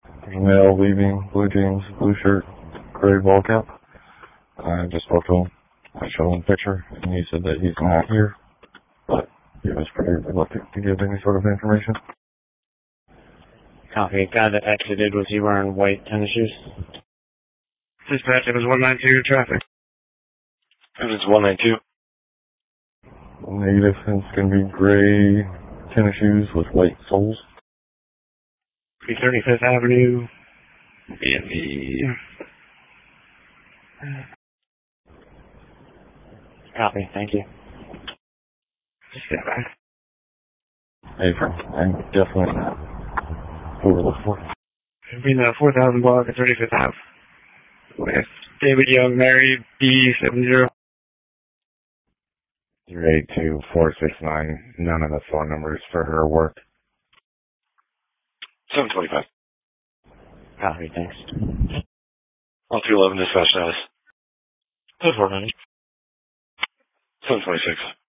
There's a male leaving, blue jeans, blue shirt, gray ball cap. I just spoke to him. I showed him a picture, and he said that he's not here, but he was pretty reluctant to give any sort of information. Copy. Guy that exited, was he wearing white tennis shoes? Dispatch, it was 192 traffic. It was 192. Negative, and it's going to be gray tennis shoes with white soles. 35th Avenue, B&B. Copy. Thank you. Stand by. Hey, I'm definitely not who we're looking for. It'll be in the 4,000 block at 35th Ave. With David Young, Mary B70. 382469. None of the phone numbers for her work. 725. Copy. Thanks. 1211 dispatch status. 490. 726.